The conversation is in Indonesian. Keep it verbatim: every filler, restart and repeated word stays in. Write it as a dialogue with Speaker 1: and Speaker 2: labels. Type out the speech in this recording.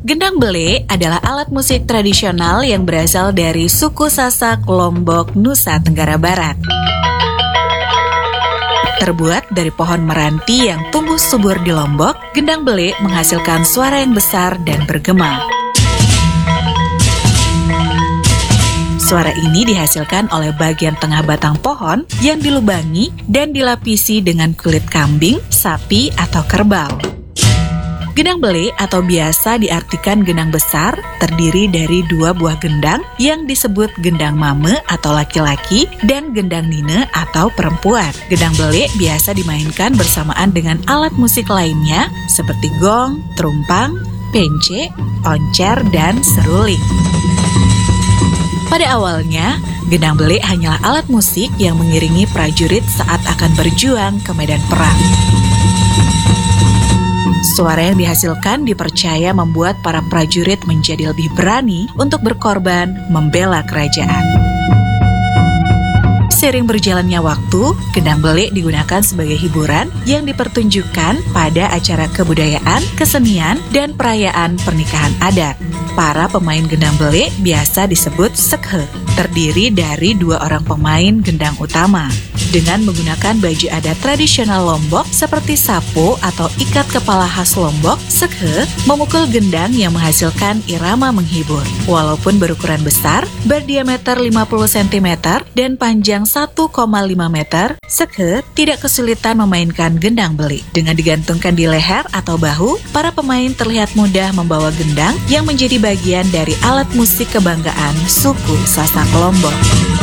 Speaker 1: Gendang bele adalah alat musik tradisional yang berasal dari suku Sasak, Lombok, Nusa Tenggara Barat. Terbuat dari pohon meranti yang tumbuh subur di Lombok, gendang bele menghasilkan suara yang besar dan bergema. Suara ini dihasilkan oleh bagian tengah batang pohon yang dilubangi dan dilapisi dengan kulit kambing, sapi, atau kerbau. Gendang bele atau biasa diartikan gendang besar terdiri dari dua buah gendang yang disebut gendang mame atau laki-laki dan gendang nine atau perempuan. Gendang bele biasa dimainkan bersamaan dengan alat musik lainnya seperti gong, terumpang, pence, oncer, dan seruling. Pada awalnya, gendang bele hanyalah alat musik yang mengiringi prajurit saat akan berjuang ke medan perang. Suara yang dihasilkan dipercaya membuat para prajurit menjadi lebih berani untuk berkorban membela kerajaan. Seiring berjalannya waktu, gendang bele digunakan sebagai hiburan yang dipertunjukkan pada acara kebudayaan, kesenian, dan perayaan pernikahan adat. Para pemain gendang bele biasa disebut sekhe, terdiri dari dua orang pemain gendang utama. Dengan menggunakan baju adat tradisional Lombok seperti sapo atau ikat kepala khas Lombok, sekhe memukul gendang yang menghasilkan irama menghibur. Walaupun berukuran besar, berdiameter lima puluh sentimeter dan panjang satu koma lima meter, sekhe tidak kesulitan memainkan gendang bele. Dengan digantungkan di leher atau bahu, para pemain terlihat mudah membawa gendang yang menjadi bagian dari alat musik kebanggaan suku Sasak Lombok.